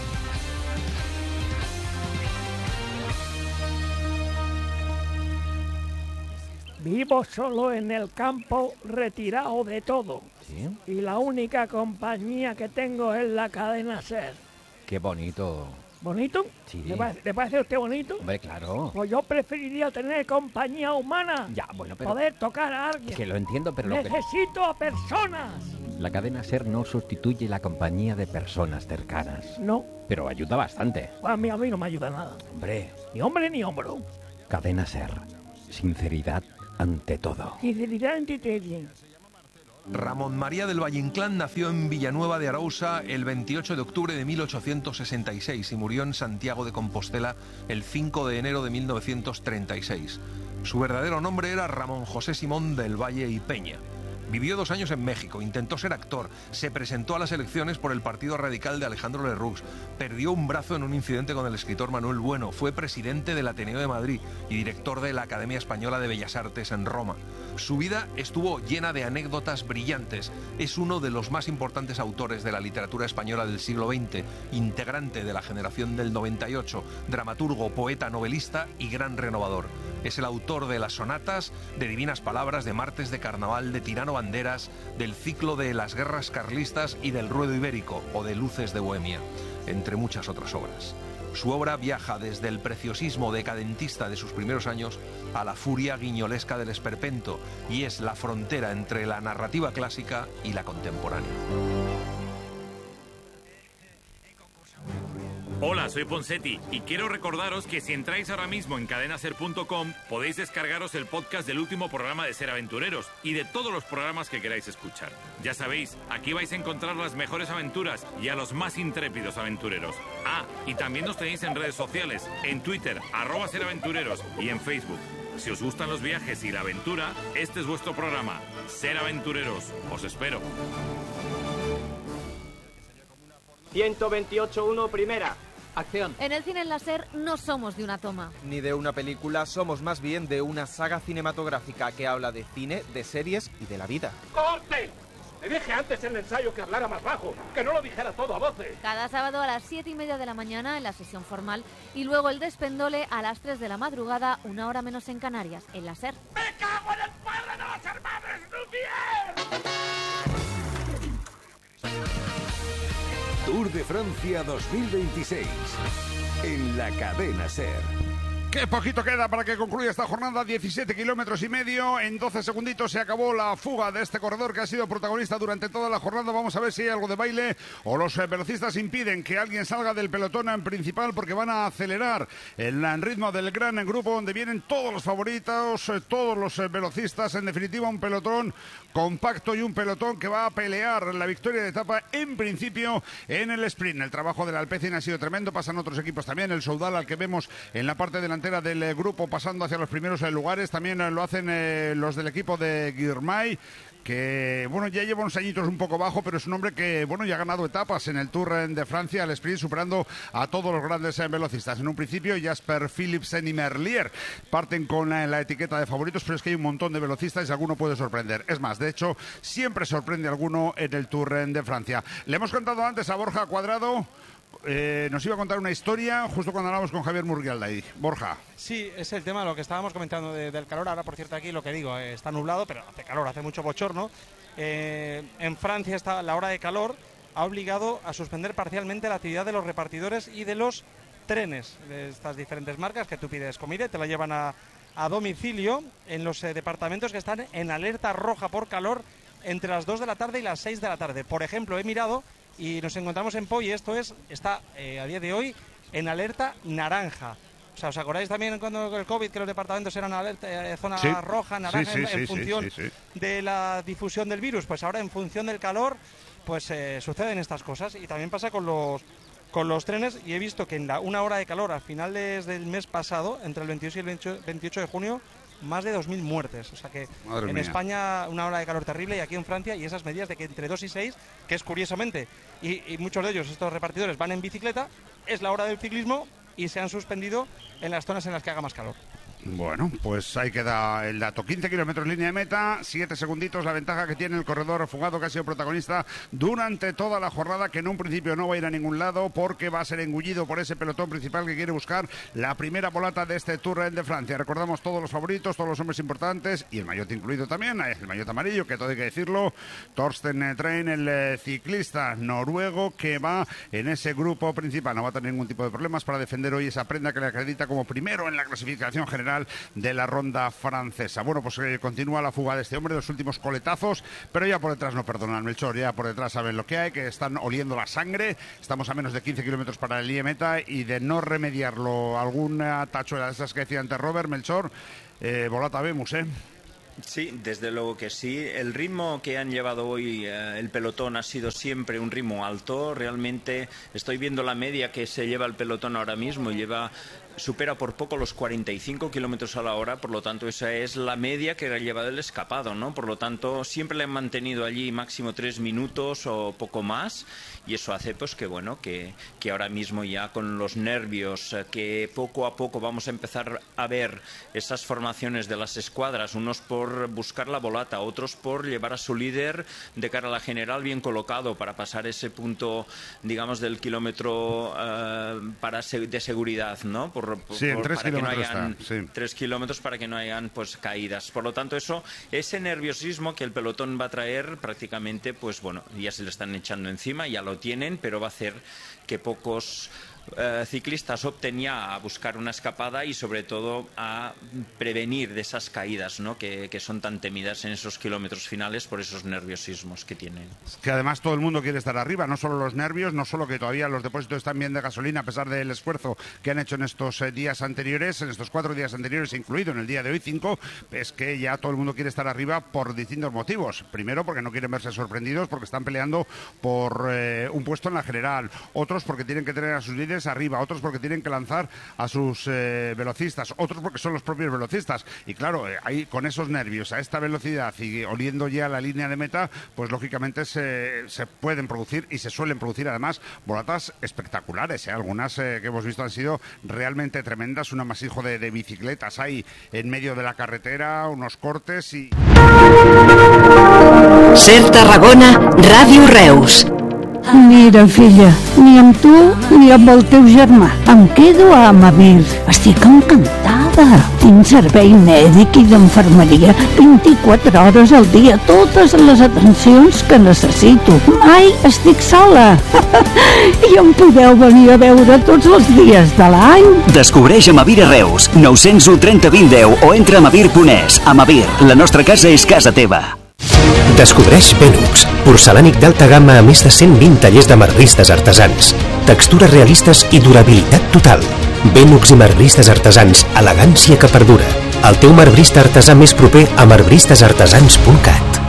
Vivo solo en el campo, retirado de todo. ¿Sí? Y la única compañía que tengo es la cadena SER. Qué bonito. ¿Bonito? Sí. ¿Le parece, ¿Le parece a usted bonito? Hombre, claro. Pues yo preferiría tener compañía humana. Ya, bueno, pero... Poder tocar a alguien. Que lo entiendo, pero... Lo que... Necesito a personas. La cadena SER no sustituye la compañía de personas cercanas. No. Pero ayuda bastante. A mí, a mí no me ayuda nada. Hombre. Ni hombre ni hombro. Cadena SER. Sinceridad ante todo. Sinceridad ante todo. Ramón María del Valle Inclán nació en Villanueva de Arousa el veintiocho de octubre de mil ochocientos sesenta y seis y murió en Santiago de Compostela el cinco de enero de mil novecientos treinta y seis. Su verdadero nombre era Ramón José Simón del Valle y Peña. Vivió dos años en México, intentó ser actor, se presentó a las elecciones por el Partido Radical de Alejandro Lerroux, perdió un brazo en un incidente con el escritor Manuel Bueno, fue presidente del Ateneo de Madrid y director de la Academia Española de Bellas Artes en Roma. Su vida estuvo llena de anécdotas brillantes. Es uno de los más importantes autores de la literatura española del siglo veinte, integrante de la generación del noventa y ocho, dramaturgo, poeta, novelista y gran renovador. Es el autor de las sonatas, de Divinas Palabras, de Martes de Carnaval, de Tirano Banderas, del ciclo de Las Guerras Carlistas y del Ruedo Ibérico o de Luces de Bohemia, entre muchas otras obras. Su obra viaja desde el preciosismo decadentista de sus primeros años a la furia guiñolesca del esperpento y es la frontera entre la narrativa clásica y la contemporánea. Hola, soy Ponsetti y quiero recordaros que si entráis ahora mismo en cadena ser punto com podéis descargaros el podcast del último programa de Ser Aventureros y de todos los programas que queráis escuchar. Ya sabéis, aquí vais a encontrar las mejores aventuras y a los más intrépidos aventureros. Ah, y también nos tenéis en redes sociales, en Twitter, arroba Ser Aventureros y en Facebook. Si os gustan los viajes y la aventura, este es vuestro programa, Ser Aventureros. Os espero. ciento veintiocho punto uno, primera. Acción. En el cine en la SER no somos de una toma. Ni de una película, somos más bien de una saga cinematográfica que habla de cine, de series y de la vida. ¡Corte! Le dije antes en el ensayo que hablara más bajo, que no lo dijera todo a voces. Cada sábado a las siete y media de la mañana en la sesión formal y luego el despendole a las tres de la madrugada, una hora menos en Canarias, en la SER. ¡Me cago en el padre de los hermanos Lumière! Tour de Francia dos mil veintiséis en la cadena SER. Qué poquito queda para que concluya esta jornada, diecisiete kilómetros y medio. En doce segunditos se acabó la fuga de este corredor que ha sido protagonista durante toda la jornada. Vamos a ver si hay algo de baile o los eh, velocistas impiden que alguien salga del pelotón en principal porque van a acelerar el ritmo del gran grupo donde vienen todos los favoritos, eh, todos los eh, velocistas. En definitiva, un pelotón compacto y un pelotón que va a pelear la victoria de etapa en principio en el sprint. El trabajo del Alpecin ha sido tremendo, pasan otros equipos también. El Soudal, al que vemos en la parte delantera del eh, grupo pasando hacia los primeros eh, lugares, también eh, lo hacen eh, los del equipo de Girmay, que bueno, ya lleva unos añitos un poco bajo, pero es un hombre que bueno, ya ha ganado etapas en el Tour de Francia, al sprint, superando a todos los grandes eh, velocistas. En un principio Jasper Philipsen y Merlier parten con eh, la etiqueta de favoritos, pero es que hay un montón de velocistas y alguno puede sorprender. Es más, de hecho, siempre sorprende alguno en el Tour de Francia. Le hemos contado antes a Borja Cuadrado. Eh, nos iba a contar una historia justo cuando hablamos con Javier Murguialday. Borja. Sí, es el tema, lo que estábamos comentando de, del calor. Ahora, por cierto, aquí lo que digo, eh, está nublado, pero hace calor, hace mucho bochorno. Eh, en Francia está la hora de calor, ha obligado a suspender parcialmente la actividad de los repartidores y de los trenes de estas diferentes marcas que tú pides comida y te la llevan a, a domicilio en los eh, departamentos que están en alerta roja por calor entre las dos de la tarde y las seis de la tarde. Por ejemplo, he mirado y nos encontramos en Pau y esto es está eh, a día de hoy en alerta naranja. O sea, ¿os acordáis también cuando el COVID que los departamentos eran alerta, eh, zona sí. roja, naranja, sí, sí, en, en sí, función sí, sí, sí. de la difusión del virus? Pues ahora en función del calor, pues eh, suceden estas cosas y también pasa con los con los trenes y he visto que en la una hora de calor a finales del mes pasado, entre el veintiocho y el veintiocho de junio, más de dos mil muertes. O sea que Madre en mía. España una hora de calor terrible y aquí en Francia y esas medidas de que entre dos y seis, que es curiosamente, y, y muchos de ellos, estos repartidores, van en bicicleta, es la hora del ciclismo y se han suspendido en las zonas en las que haga más calor. Bueno, pues ahí queda el dato. quince kilómetros línea de meta, siete segunditos la ventaja que tiene el corredor fugado, que ha sido protagonista durante toda la jornada, que en un principio no va a ir a ningún lado porque va a ser engullido por ese pelotón principal que quiere buscar la primera volata de este Tour de Francia. Recordamos todos los favoritos, todos los hombres importantes y el maillot incluido también, el maillot amarillo, que todo hay que decirlo. Torsten Trein, el eh, ciclista noruego que va en ese grupo principal, no va a tener ningún tipo de problemas para defender hoy esa prenda que le acredita como primero en la clasificación general de la ronda francesa. Bueno, pues eh, continúa la fuga de este hombre, de los últimos coletazos, pero ya por detrás no perdonan, Melchor, ya por detrás saben lo que hay, que están oliendo la sangre. Estamos a menos de quince kilómetros para el línea de meta y de no remediarlo alguna tachuela de esas que decía antes Robert, Melchor, eh, volata vemos, ¿eh? Sí, desde luego que sí. El ritmo que han llevado hoy eh, el pelotón ha sido siempre un ritmo alto. Realmente estoy viendo la media que se lleva el pelotón ahora mismo, lleva supera por poco los cuarenta y cinco kilómetros a la hora, por lo tanto esa es la media que ha llevado el escapado, ¿no? Por lo tanto siempre le han mantenido allí máximo tres minutos o poco más, y eso hace pues que bueno que, que ahora mismo ya con los nervios, eh, que poco a poco vamos a empezar a ver esas formaciones de las escuadras, unos por buscar la volata, otros por llevar a su líder de cara a la general bien colocado para pasar ese punto, digamos, del kilómetro eh, para se de seguridad, ¿no? Por, por, sí, en tres para que no kilómetros hayan está, sí. tres kilómetros para que no hayan pues caídas. Por lo tanto, eso, ese nerviosismo que el pelotón va a traer prácticamente, pues bueno, ya se le están echando encima, ya lo tienen, pero va a hacer que pocos eh, ciclistas opten ya a buscar una escapada y sobre todo a prevenir de esas caídas, ¿no? que, que son tan temidas en esos kilómetros finales por esos nerviosismos que tienen. Que además todo el mundo quiere estar arriba, no solo los nervios, no solo que todavía los depósitos están bien de gasolina a pesar del esfuerzo que han hecho en estos eh, días anteriores, en estos cuatro días anteriores, incluido en el día de hoy cinco, es que ya todo el mundo quiere estar arriba por distintos motivos. Primero porque no quieren verse sorprendidos porque están peleando por eh, un puesto en la general, otros porque tienen que tener a sus líderes arriba, otros porque tienen que lanzar a sus eh, velocistas, otros porque son los propios velocistas. Y claro, eh, ahí con esos nervios, a esta velocidad y oliendo ya la línea de meta, pues lógicamente se, se pueden producir y se suelen producir además volatas espectaculares. ¿eh? Algunas eh, que hemos visto han sido realmente tremendas, un amasijo de, de bicicletas ahí en medio de la carretera, unos cortes y... Ser Tarragona, Ràdio Reus. Mira, filla, ni amb tu ni amb el teu germà. Em quedo a Amavir. Estic encantada. Tinc servei mèdic i d'infermeria vint-i-quatre hores al dia, totes les atencions que necessito. Mai estic sola. I em podeu venir a veure tots els dies de l'any. Descobreix Amavir a Reus. nou zero u trenta vint deu o entra a amavir punt es. Amavir, la nostra casa és casa teva. Descobreix Velux, porcelànic d'alta gamma a més de cent vint tallers de marbristes artesans. Textures realistes i durabilitat total. Velux i marbristes artesans, elegància que perdura. El teu marbrista artesà més proper a marbristes artesans punt cat.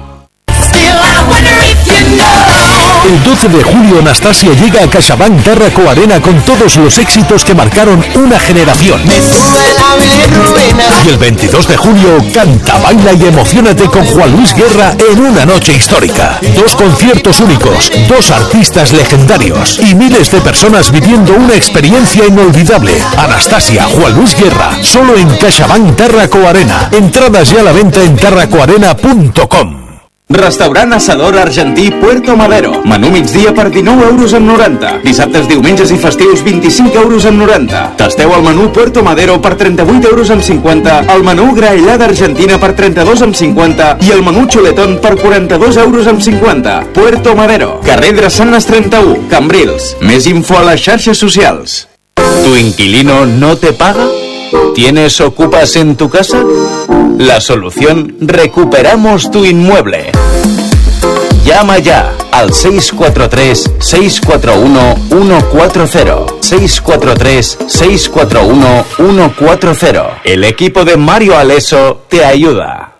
El doce de julio Anastasia llega a CaixaBank Tárraco Arena con todos los éxitos que marcaron una generación. Y el veintidós de julio canta, baila y emocionate con Juan Luis Guerra en una noche histórica. Dos conciertos únicos, dos artistas legendarios y miles de personas viviendo una experiencia inolvidable. Anastasia, Juan Luis Guerra, solo en CaixaBank Tárraco Arena. Entradas ya a la venta en tarracoarena punto com. Restaurant Asador Argentí Puerto Madero. Menú migdia per dinou euros amb noranta. Dissabtes, diumenges i festius vint-i-cinc euros amb noranta. Tasteu el menú Puerto Madero per trenta-vuit euros amb cinquanta, el menú graellada argentina per trenta-dos amb cinquanta i el menú chuletón per quaranta-dos euros amb cinquanta. Puerto Madero, carrer Drassanes trenta-u, Cambrils. Més info a les xarxes socials. ¿Tu inquilino no te paga? ¿Tienes ocupas en tu casa? La solución: recuperamos tu inmueble. Llama ya al seis cuatro tres, seis cuatro uno, uno cuatro cero. seis cuatro tres, seis cuatro uno, uno cuatro cero. El equipo de Mario Aleso te ayuda.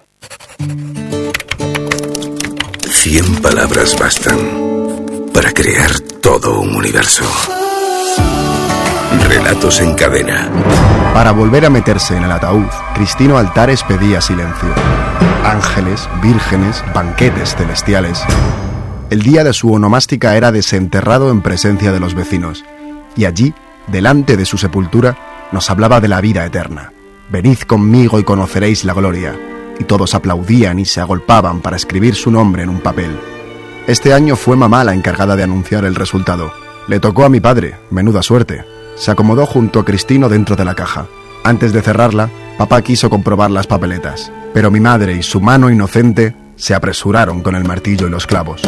Cien palabras bastan para crear todo un universo. Relatos en cadena. Para volver a meterse en el ataúd, Cristino Altares pedía silencio. Ángeles, vírgenes, banquetes celestiales. El día de su onomástica era desenterrado en presencia de los vecinos, y allí, delante de su sepultura, nos hablaba de la vida eterna. venid conmigo y conoceréis la gloria. Y todos aplaudían y se agolpaban para escribir su nombre en un papel. Este año fue mamá la encargada de anunciar el resultado. Le tocó a mi padre, menuda suerte. Se acomodó junto a Cristino dentro de la caja. Antes de cerrarla, papá quiso comprobar las papeletas, pero mi madre y su mano inocente se apresuraron con el martillo y los clavos.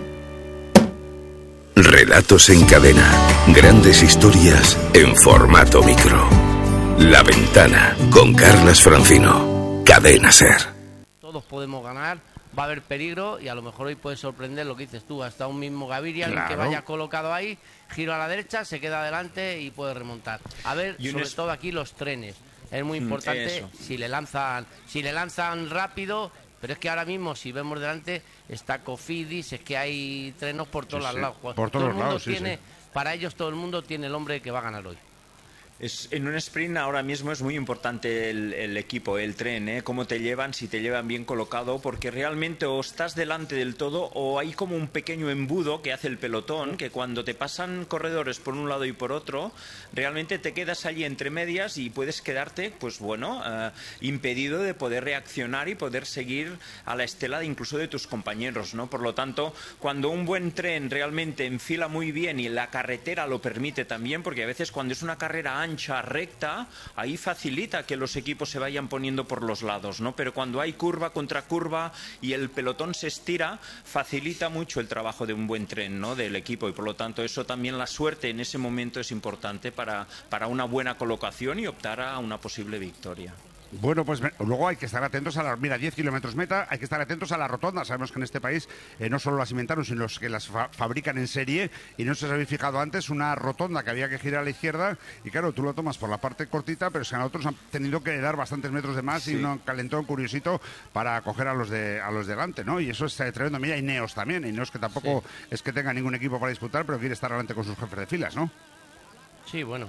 Relatos en cadena. Grandes historias en formato micro. La Ventana, con Carlas Francino. Cadena SER. Todos podemos ganar, va a haber peligro y a lo mejor hoy puede sorprender lo que dices tú. Hasta un mismo Gaviria, claro, que vaya colocado ahí, giro a la derecha, se queda adelante y puede remontar. A ver, y sobre es... todo aquí los trenes. Es muy importante Eso. si le lanzan si le lanzan rápido, pero es que ahora mismo si vemos delante está Cofidis, es que hay trenos por todos sí, los sí. lados. Por todos todo los lados, tiene, sí, sí. Para ellos todo el mundo tiene el hombre que va a ganar hoy. Es, en un sprint ahora mismo es muy importante el, el equipo, el tren, ¿eh? Cómo te llevan, si te llevan bien colocado, porque realmente o estás delante del todo o hay como un pequeño embudo que hace el pelotón, que cuando te pasan corredores por un lado y por otro, realmente te quedas allí entre medias y puedes quedarte, pues bueno, uh, impedido de poder reaccionar y poder seguir a la estela de incluso de tus compañeros, ¿no? Por lo tanto, cuando un buen tren realmente enfila muy bien y la carretera lo permite también, porque a veces cuando es una carrera ancha, recta, ahí facilita que los equipos se vayan poniendo por los lados, ¿no? Pero cuando hay curva contra curva y el pelotón se estira, facilita mucho el trabajo de un buen tren, ¿no? Del equipo, y por lo tanto eso también, la suerte en ese momento es importante para, para una buena colocación y optar a una posible victoria. Bueno, pues luego hay que estar atentos a la... Mira, diez kilómetros meta, hay que estar atentos a la rotonda. Sabemos que en este país eh, no solo las inventaron, sino los que las fa fabrican en serie. Y no sé si os habéis fijado antes, una rotonda que había que girar a la izquierda. Y claro, tú lo tomas por la parte cortita, pero es que a nosotros han tenido que dar bastantes metros de más, sí. Y un calentón curiosito para coger a los de a los delante, ¿no? Y eso es eh, tremendo. Mira, hay Ineos también. Ineos que tampoco sí. es que tenga ningún equipo para disputar, pero quiere estar adelante con sus jefes de filas, ¿no? Sí, bueno.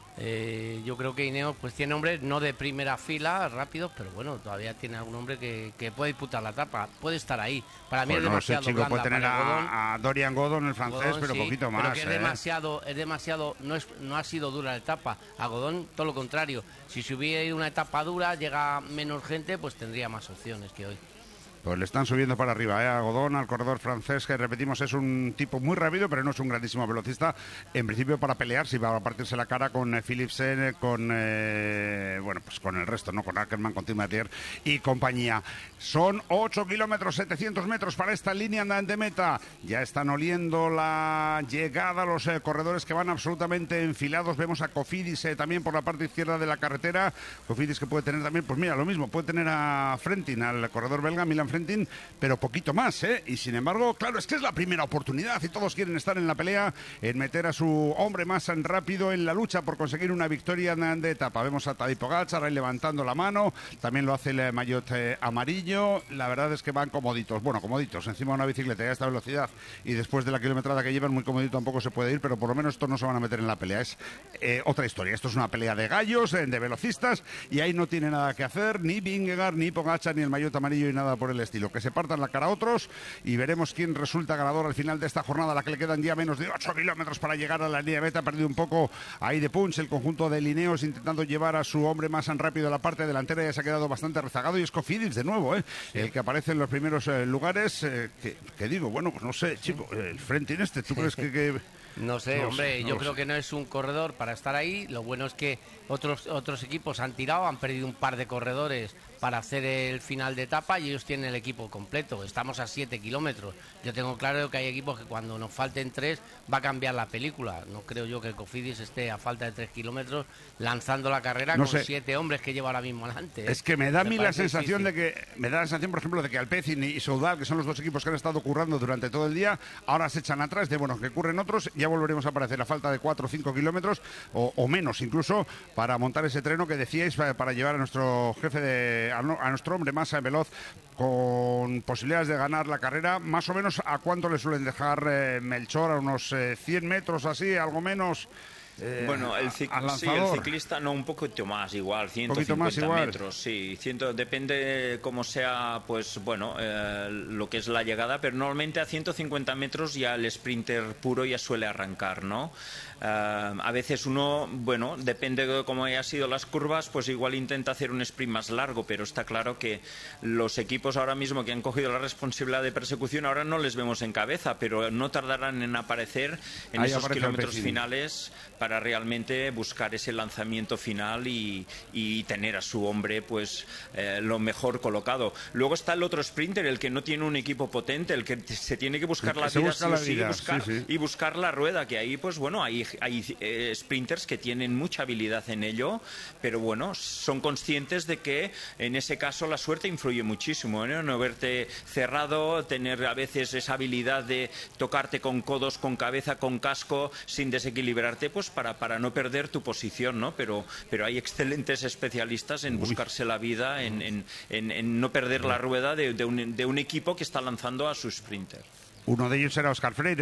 Eh, yo creo que Ineos pues tiene hombres no de primera fila rápidos, pero bueno, todavía tiene algún hombre que, que puede disputar la etapa, puede estar ahí. Para mí pues es no, demasiado ese chico puede tener a, a Dorian Godon, el francés, Godon, pero sí, poquito más. Pero que es ¿eh? demasiado, es demasiado, no es, no ha sido dura la etapa. A Godon todo lo contrario. Si se hubiera ido una etapa dura, llega menos gente, pues tendría más opciones que hoy. Pues le están subiendo para arriba, ¿eh? A Godon, al corredor francés, que repetimos es un tipo muy rápido, pero no es un grandísimo velocista. En principio para pelear, si va a partirse la cara con eh, Philipsen, con eh, bueno, pues con el resto, ¿no? Con Ackermann, con Tim Matier y compañía. Son ocho kilómetros, setecientos metros para esta línea de meta. Ya están oliendo la llegada los eh, corredores que van absolutamente enfilados. Vemos a Cofidis eh, también por la parte izquierda de la carretera. Cofidis que puede tener también, pues mira, lo mismo, puede tener a Frentin, al corredor belga, Milan Frentin, pero poquito más, ¿eh? Y sin embargo, claro, es que es la primera oportunidad y todos quieren estar en la pelea, en meter a su hombre más rápido en la lucha por conseguir una victoria de etapa. Vemos a Tadej Pogačar ahí levantando la mano, también lo hace el maillot eh, amarillo. La verdad es que van comoditos, bueno, comoditos, encima de una bicicleta a esta velocidad y después de la kilometrada que llevan, muy comodito tampoco se puede ir, pero por lo menos estos no se van a meter en la pelea. Es eh, otra historia, esto es una pelea de gallos, eh, de velocistas, y ahí no tiene nada que hacer, ni Vingegaard, ni Pogačar, ni el maillot amarillo y nada por el estilo, que se partan la cara a otros y veremos quién resulta ganador al final de esta jornada, a la que le quedan ya menos de ocho kilómetros para llegar a la línea de meta. Ha perdido un poco ahí de punch el conjunto de Ineos, intentando llevar a su hombre más rápido a la parte delantera. Ya se ha quedado bastante rezagado y es Cofidis de nuevo, ¿eh? Sí. El que aparece en los primeros eh, lugares, eh, que, que digo, bueno, pues no sé, chico, el Frentin este, ¿tú crees que...? que... No sé, no, hombre, no yo creo sé. que no es un corredor para estar ahí. Lo bueno es que otros otros equipos han tirado, han perdido un par de corredores para hacer el final de etapa y ellos tienen el equipo completo. Estamos a siete kilómetros. Yo tengo claro que hay equipos que cuando nos falten tres va a cambiar la película. No creo yo que el Cofidis esté a falta de tres kilómetros lanzando la carrera no con sé. siete hombres que lleva ahora mismo adelante. ¿eh? Es que me da a mí la sensación difícil. de que, me da la sensación, por ejemplo, de que Alpecin y Soudal, que son los dos equipos que han estado currando durante todo el día, ahora se echan atrás de, bueno, que curren otros, ya volveremos a aparecer a falta de cuatro o cinco kilómetros, o, o menos incluso, para montar ese treno que decíais, para, para llevar a nuestro jefe de, a, a nuestro hombre más veloz, con posibilidades de ganar la carrera. Más o menos, ¿a cuánto le suelen dejar eh, Melchor? ¿A unos eh, cien metros así, algo menos? eh, bueno, el, cic al sí, el lanzador. ciclista no, un poquito más igual, ciento poquito más cincuenta igual. metros, sí, ciento, depende cómo sea, pues bueno, eh, lo que es la llegada, pero normalmente a ciento cincuenta metros ya el sprinter puro ya suele arrancar, ¿no? Uh, a veces uno, bueno, depende de cómo hayan sido las curvas, pues igual intenta hacer un sprint más largo, pero está claro que los equipos ahora mismo que han cogido la responsabilidad de persecución ahora no les vemos en cabeza, pero no tardarán en aparecer en Ahí esos aparece kilómetros el finales para realmente buscar ese lanzamiento final y, y tener a su hombre pues eh, lo mejor colocado. Luego está el otro sprinter, el que no tiene un equipo potente, el que se tiene que buscar la vida, sí o sí, buscar, sí, sí. y buscar la rueda, que ahí pues bueno, hay hay eh, sprinters que tienen mucha habilidad en ello, pero bueno, son conscientes de que en ese caso la suerte influye muchísimo, ¿no? No verte cerrado, tener a veces esa habilidad de tocarte con codos, con cabeza, con casco, sin desequilibrarte, pues para, para no perder tu posición, ¿no? Pero, pero hay excelentes especialistas en buscarse la vida, en, en, en, en no perder la rueda de, de, un, de un equipo que está lanzando a su sprinter. Uno de ellos era Óscar Freire.